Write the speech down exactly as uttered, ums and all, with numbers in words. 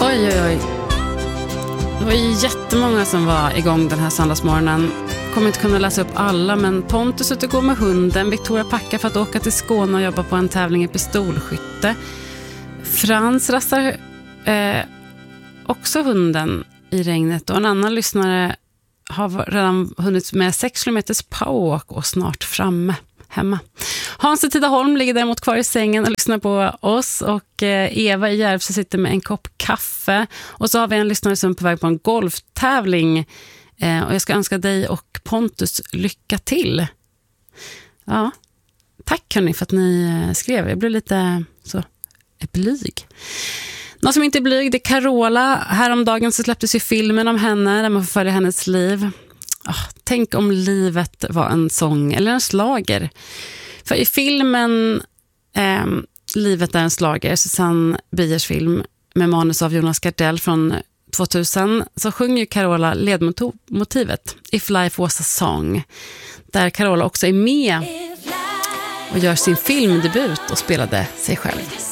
Oj, oj, oj. Det var ju jättemånga som var igång den här söndagsmorgonen. Kommer inte kunna läsa upp alla, men Pontus ute går med hunden. Victoria packar för att åka till Skåne och jobba på en tävling i pistolskytte. Frans rastar eh, också hunden i regnet. Och en annan lyssnare har redan hunnit med sex kilometers powerwalk och snart framme hemma. Hans i Tidaholm ligger däremot kvar i sängen och lyssnar på oss, och Eva i Järvsö sitter med en kopp kaffe, och så har vi en lyssnare som är på väg på en golftävling, och jag ska önska dig och Pontus lycka till. Ja, tack hörni för att ni skrev. Jag blev lite så blyg. Någon som inte är blyg, det är Carola. Häromdagen så släpptes ju filmen om henne där man får följa hennes liv. Oh, tänk om livet var en sång eller en slager. För i filmen eh, Livet är en slager, Susanne Biers film med manus av Jonas Gardell från tvåtusen, så sjunger Carola ledmotivet If Life Was a Song, där Carola också är med och gör sin filmdebut och spelade sig själv.